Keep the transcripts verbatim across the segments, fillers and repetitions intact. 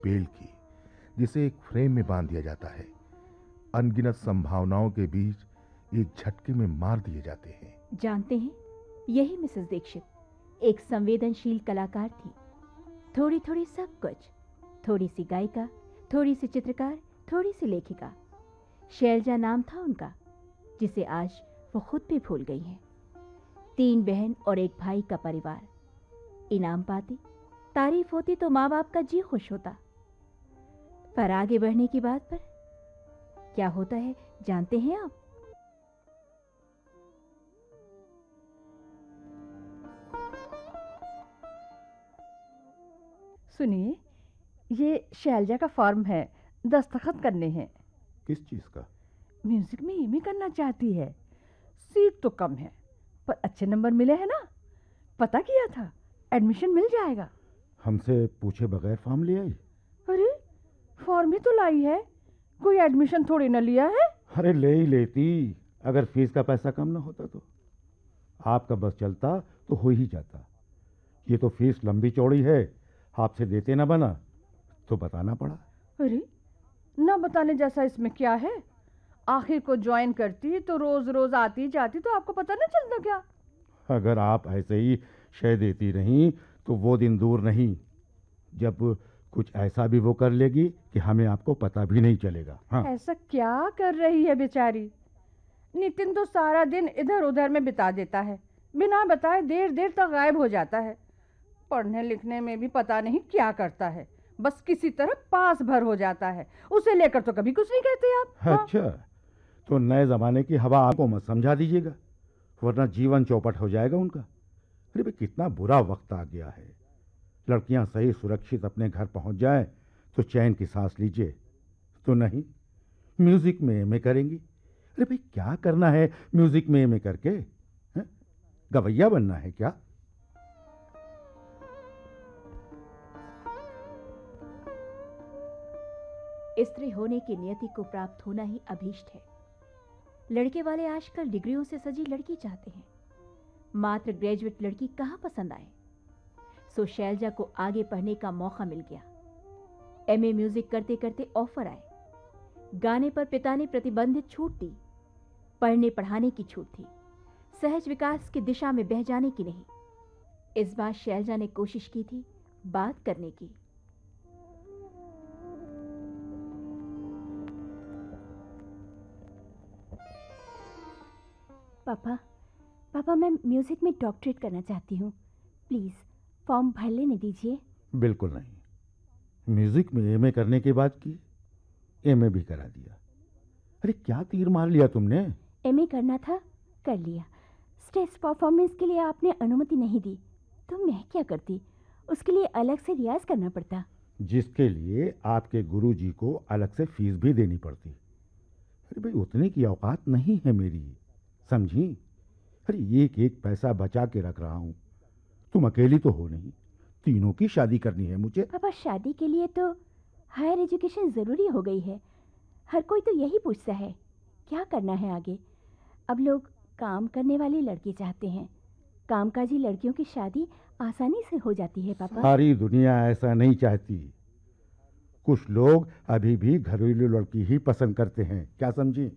Bell की, जिसे एक फ्रेम में बांध दिया जाता है। अनगिनत संभावनाओं के बीच एक झटके में मार दिए जाते हैं। जानते हैं, यही मिसेस दीक्षित एक संवेदनशील कलाकार थी। थोड़ी थोड़ी सब कुछ, थोड़ी सी गायिका, थोड़ी सी चित्रकार, थोड़ी सी लेखिका। शैलजा नाम था उनका, जिसे आज वो खुद भी भूल गई हैं। तीन बहन और एक भाई का परिवार। इनाम पाती, तारीफ होती तो माँ बाप का जी खुश होता। पर आगे बढ़ने की बात पर क्या होता है जानते हैं आप? सुनिए, ये शैलजा का फॉर्म है, दस्तखत करने हैं। किस चीज का? म्यूजिक में एमए करना चाहती है। सीट तो कम है, पर अच्छे नंबर मिले हैं ना। पता किया था, एडमिशन मिल जाएगा। हमसे पूछे बगैर फॉर्म ले आई? अरे, फॉर्म ही तो लाई है, कोई एडमिशन थोड़ी ना लिया है। अरे ले ही लेती, अगर फीस का पैसा कम ना होता तो। आपका बस चलता तो हो ही जाता। ये तो फीस लंबी चौड़ी है, आपसे देते ना बना तो बताना पड़ा। अरे, ना बताने जैसा इसमें क्या है? आखिर को ज्वाइन करती तो रोज रोज आती जाती तो आपको पता ना चलता क्या? अगर आप ऐसे ही शय देती रहीं तो वो दिन दूर नहीं जब कुछ ऐसा भी वो कर लेगी कि हमें आपको पता भी नहीं चलेगा। हाँ। ऐसा क्या कर रही है बेचारी? नितिन तो सारा दिन इधर उधर में बिता देता है, बिना बताए देर देर तक गायब हो जाता है। पढ़ने लिखने में भी पता नहीं क्या करता है, बस किसी तरह पास भर हो जाता है। उसे लेकर तो कभी कुछ नहीं कहते आप। हाँ? अच्छा, तो नए जमाने की हवा आपको मत समझा दीजिएगा, वरना जीवन चौपट हो जाएगा उनका। अरे भाई, कितना बुरा वक्त आ गया है। लड़कियां सही सुरक्षित अपने घर पहुंच जाएं तो चैन की सांस लीजिए, तो नहीं म्यूजिक में एमए करेंगी। अरे भाई, क्या करना है म्यूजिक में एमए करके? हैं? गवैया बनना है क्या? स्त्री होने की नियति को प्राप्त होना ही अभीष्ट है। लड़के वाले आजकल डिग्रियों से सजी लड़की चाहते हैं, मात्र ग्रेजुएट लड़की कहां पसंद आए। सो शैलजा को आगे पढ़ने का मौका मिल गया। एमए म्यूजिक करते करते ऑफर आए। गाने पर पिता ने प्रतिबंधित छूट दी, पढ़ने पढ़ाने की छूट थी, सहज विकास की दिशा में बह जाने की नहीं। इस बार शैलजा ने कोशिश की थी बात करने की। पापा, पापा मैं म्यूजिक में डॉक्टरेट करना चाहती हूँ, प्लीज फॉर्म भर लेने दीजिए। बिल्कुल नहीं, म्यूजिक में एमए करने के बाद की एमए भी करा दिया। अरे क्या तीर मार लिया तुमने? एमए करना था, कर लिया। स्टेज परफॉर्मेंस के लिए आपने अनुमति नहीं दी तो मैं क्या करती? उसके लिए अलग से रियाज करना पड़ता, जिसके लिए आपके गुरुजी को अलग से फीस भी देनी पड़ती। अरे भाई, उतने की औकात नहीं है मेरी, समझी? अरे एक एक पैसा बचा के रख रहा हूं। तुम अकेली तो हो नहीं, तीनों की शादी करनी है मुझे। पापा शादी के लिए तो हायर एजुकेशन जरूरी हो गई है। हर कोई तो यही पूछता है क्या करना है आगे। अब लोग काम करने वाली लड़की चाहते हैं, कामकाजी लड़कियों की शादी आसानी से हो जाती है। पापा सारी दुनिया ऐसा नहीं चाहती, कुछ लोग अभी भी घरेलू लड़की ही पसंद करते हैं, क्या समझी?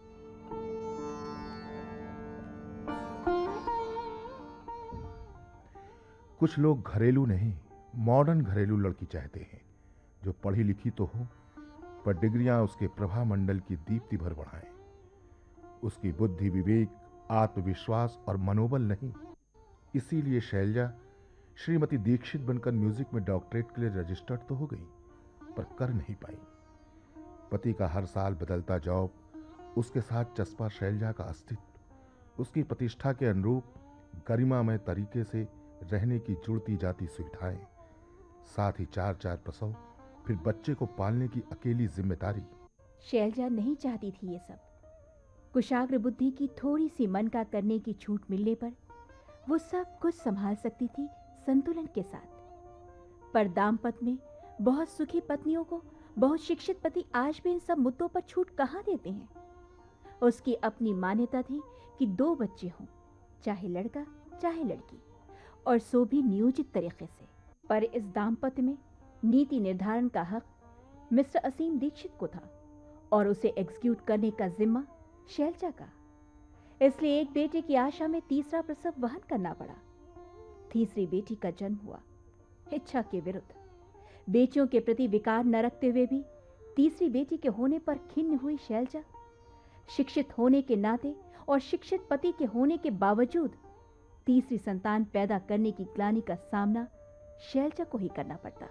कुछ लोग घरेलू नहीं, मॉडर्न घरेलू लड़की चाहते हैं, जो पढ़ी लिखी तो हो पर डिग्रियां उसके प्रभा मंडल की दीप्ति भर बढ़ाएं। उसकी बुद्धि, विवेक, आत्मविश्वास और मनोबल नहीं। इसीलिए शैलजा श्रीमती दीक्षित बनकर म्यूजिक में डॉक्टरेट के लिए रजिस्टर्ड तो हो गई, पर कर नहीं पाई। पति का हर साल बदलता जॉब, उसके साथ चस्पा शैलजा का अस्तित्व, उसकी प्रतिष्ठा के अनुरूप गरिमामय तरीके से रहने की जुड़ती जाती सुविधाएं, साथ ही चार चार प्रसव, फिर बच्चे को पालने की अकेली जिम्मेदारी। शैलजा नहीं चाहती थी ये सब। कुशाग्र बुद्धि की थोड़ी सी मन का करने की छूट मिलने पर वो सब कुछ संभाल सकती थी संतुलन के साथ। पर दाम्पत्य में बहुत सुखी पत्नियों को बहुत शिक्षित पति आज भी इन सब मुद्दों पर छूट कहाँ देते हैं। उसकी अपनी मान्यता थी कि दो बच्चे हों, चाहे लड़का चाहे लड़की, और सो भी नियोजित तरीके से। पर इस दाम्पत्य में नीति निर्धारण का हक मिस्टर असीम दीक्षित को था और उसे एग्जीक्यूट करने का जिम्मा शैलजा का। इसलिए एक बेटे की आशा में तीसरा प्रसव वहन करना पड़ा। तीसरी बेटी का जन्म हुआ इच्छा के विरुद्ध। बेटियों के प्रति विकार न रखते हुए भी तीसरी बेटी के होने पर खिन्न हुई शैलजा शिक्षित होने के नाते और शिक्षित पति के होने के बावजूद तीसरी संतान पैदा करने की ग्लानि का सामना शैलजा को ही करना पड़ता।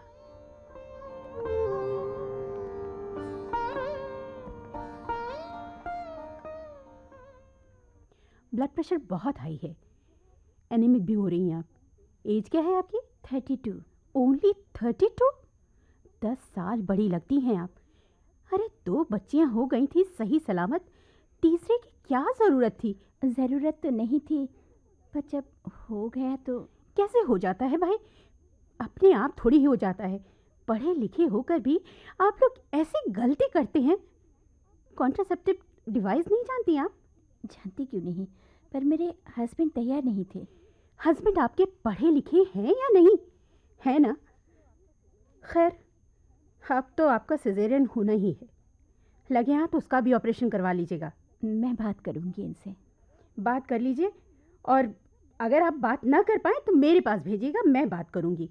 ब्लड प्रेशर बहुत हाई है, एनीमिक भी हो रही हैं आप। एज क्या है आपकी? Thirty two. Only thirty two? दस साल बड़ी लगती हैं आप। अरे दो बच्चियां हो गई थी सही सलामत, तीसरे की क्या ज़रूरत थी? ज़रूरत तो नहीं थी, पर जब हो गया तो। कैसे हो जाता है भाई? अपने आप थोड़ी ही हो जाता है। पढ़े लिखे होकर भी आप लोग ऐसी गलती करते हैं। कॉन्ट्रासेप्टिव डिवाइस नहीं जानती आप? जानती क्यों नहीं, पर मेरे हस्बैंड तैयार नहीं थे। हस्बैंड आपके पढ़े लिखे हैं या नहीं? है ना? खैर, अब तो आपका सिजेरियन होना ही है। लगे हाथ उसका भी ऑपरेशन करवा लीजिएगा। मैं बात करूंगी इनसे। बात कर लीजिए, और अगर आप बात ना कर पाए तो मेरे पास भेजिएगा, मैं बात करूंगी।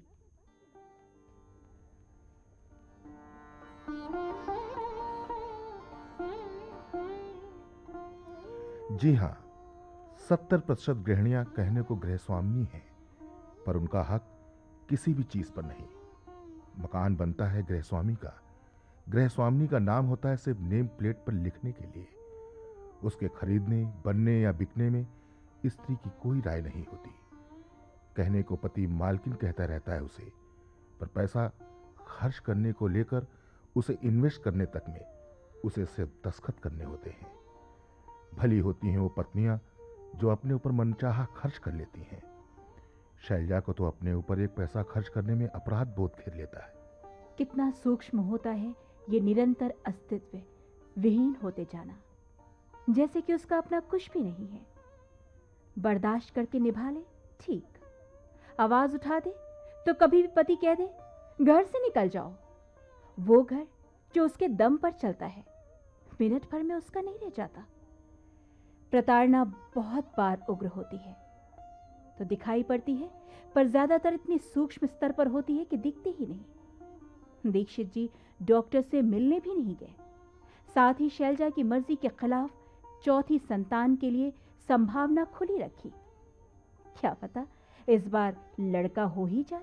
जी हाँ, सत्तर प्रतिशत गृहिणियां कहने को गृहस्वामिनी हैं, पर उनका हक किसी भी चीज पर नहीं। मकान बनता है गृहस्वामी का, गृहस्वामिनी का नाम होता है सिर्फ नेम प्लेट पर लिखने के लिए। उसके खरीदने, बनने या बिकने में स्त्री की कोई राय नहीं होती। कहने को पति मालकिन कहता रहता है उसे, पर पैसा खर्च करने को लेकर उसे इन्वेस्ट करने तक में उसे सिर्फ दस्तखत करने होते हैं। भली होती हैं वो पत्नियां जो अपने ऊपर मनचाहा खर्च कर लेती हैं। शैलजा को तो अपने ऊपर एक पैसा खर्च करने में अपराध बोध घेर लेता है। कितना सूक्ष्म होता है ये निरंतर अस्तित्व विहीन होते जाना, जैसे कि उसका अपना कुछ भी नहीं है। बर्दाश्त करके निभा ले ठीक, आवाज उठा दे तो कभी भी पति कह दे घर से निकल जाओ। वो घर जो उसके दम पर चलता है मिनट भर में उसका नहीं रह जाता। प्रताड़ना बहुत बार उग्र होती है तो दिखाई पड़ती है, पर ज्यादातर इतनी सूक्ष्म स्तर पर होती है कि दिखती ही नहीं। दीक्षित जी डॉक्टर से मिलने भी नहीं गए। साथ ही शैलजा की मर्जी के खिलाफ चौथी संतान के लिए संभावना खुली रखी। क्या पता इस बार लड़का हो ही जाए।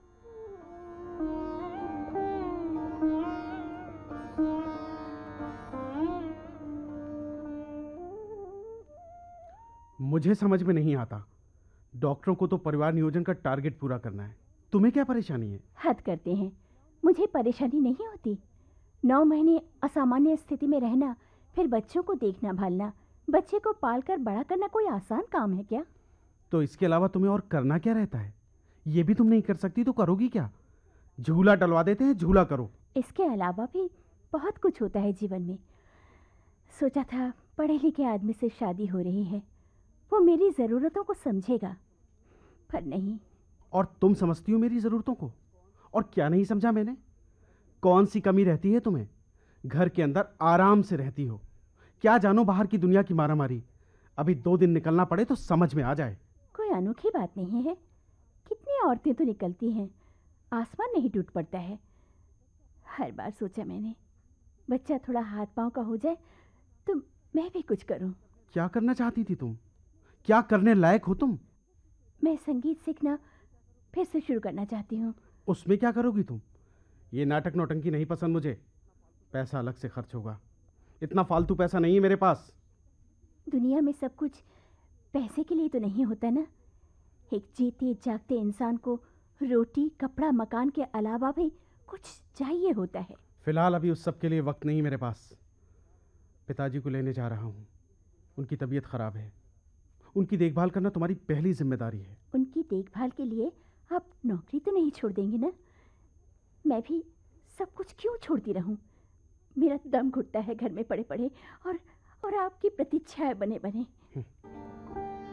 मुझे समझ में नहीं आता। डॉक्टरों को तो परिवार नियोजन का टारगेट पूरा करना है, तुम्हें क्या परेशानी है? हद करते हैं, मुझे परेशानी नहीं होती। नौ महीने असामान्य स्थिति में रहना, फिर बच्चों को देखना भालना, बच्चे को पालकर बड़ा करना कोई आसान काम है क्या? तो इसके अलावा तुम्हें और करना क्या रहता है? ये भी तुम नहीं कर सकती तो करोगी क्या? झूला डलवा देते हैं, झूला करो। इसके अलावा भी बहुत कुछ होता है जीवन में। सोचा था पढ़े लिखे आदमी से शादी हो रही है, वो मेरी ज़रूरतों को समझेगा, पर नहीं। और तुम समझती हो मेरी ज़रूरतों को? और क्या नहीं समझा मैंने? कौन सी कमी रहती है तुम्हें? घर के अंदर आराम से रहती हो, क्या जानो बाहर की दुनिया की मारामारी। अभी दो दिन निकलना पड़े तो समझ में आ जाए। कोई अनोखी बात नहीं है, कितनी औरतें तो निकलती हैं, आसमान नहीं टूट पड़ता है। हर बार सोचा मैंने, बच्चा थोड़ा हाथ पांव का हो जाए तो मैं भी कुछ करूं। क्या करना चाहती थी तुम? क्या करने लायक हो तुम? मैं संगीत सीखना फिर से शुरू करना चाहती हूँ। उसमें क्या करोगी तुम? ये नाटक नौटंकी नहीं पसंद मुझे। पैसा अलग से खर्च होगा, इतना फालतू पैसा नहीं है मेरे पास। दुनिया में सब कुछ पैसे के लिए तो नहीं होता ना। एक जीते जागते इंसान को रोटी कपड़ा मकान के अलावा भी कुछ चाहिए होता है। फिलहाल अभी उस सब के लिए वक्त नहीं मेरे पास। पिताजी को लेने जा रहा हूँ, उनकी तबीयत खराब है, उनकी देखभाल करना तुम्हारी पहली जिम्मेदारी है। उनकी देखभाल के लिए आप नौकरी तो नहीं छोड़ देंगे ना? मैं भी सब कुछ क्यों छोड़ती रहूं? मेरा दम घुटता है घर में पड़े पड़े और और आपकी प्रतीक्षाएं बने बने।